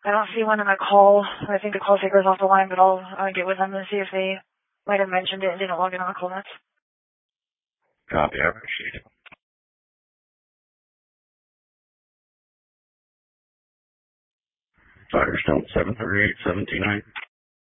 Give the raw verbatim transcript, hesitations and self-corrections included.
I don't see one in my call. I think the call taker's off the line, but I'll uh, get with them and see if they might have mentioned it and didn't log in on the call notes. Copy, I appreciate it. Firestone seven three eight seven two nine.